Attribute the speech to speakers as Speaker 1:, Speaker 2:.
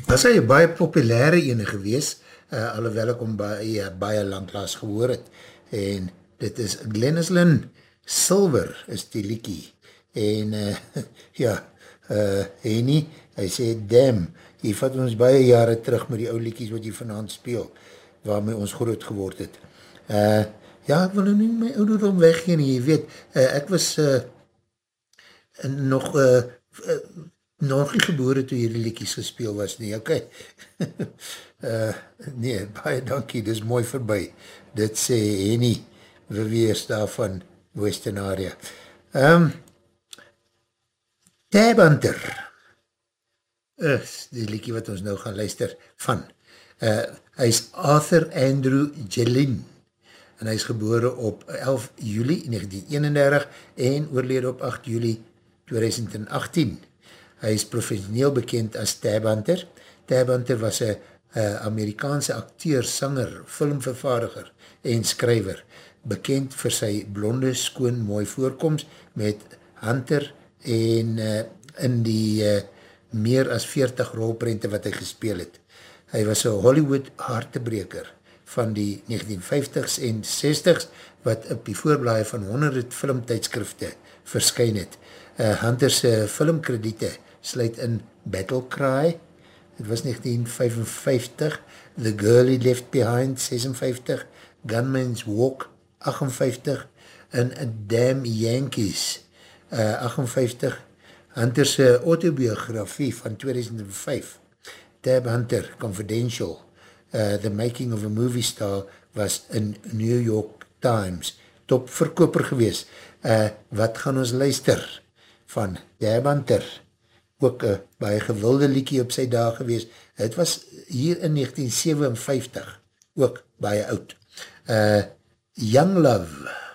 Speaker 1: Was hy baie populaire ene gewees, alhoewel ek hom baie langlaas gehoor het, en dit is Glennis Lynn Silver is die liekie, en ja, Henny, hy sê, damn, jy vat ons baie jare terug met die ou liekies wat jy vanavond speel, waarmee ons groot geword het. Ja, ek wil nou nie my ouderdom weggeen, jy weet, ek was nog nie gebore toe hierdie liekies gespeel was nie, ok. Nee, baie dankie, dis mooi verby. Dit sê Henny, Weers daar van Western Area. Tab Hunter, is die liekie wat ons nou gaan luister van. Hy is Arthur Andrew Jellin, en hy is gebore op 11 juli 1931 en oorlede op 8 juli 2018. Hy is professioneel bekend as Tab Hunter. Tab Hunter was een Amerikaanse acteur, sanger, filmvervaardiger en skrywer, bekend vir sy blonde, skoon, mooi voorkomst met Hunter en in die meer as 40 rolprente wat hy gespeel het. Hy was een Hollywood hartebreker van die 1950s en 60s wat op die voorblaai van 100 filmtydskrifte verskyn het. Hunter's filmkrediete sluit in Battle Cry, het was 1955, The Girl He Left Behind, 56, Gunman's Walk, 58, en Damn Yankees, 58, Hunter's autobiografie van 2005, Tab Hunter, Confidential, The Making of a Movie Star, was in New York Times, top verkoper gewees. Wat gaan ons luister van Tab Hunter? Ook een baie gewilde liekie op sy dag gewees. Het was hier in 1957, ook baie oud. Young Love.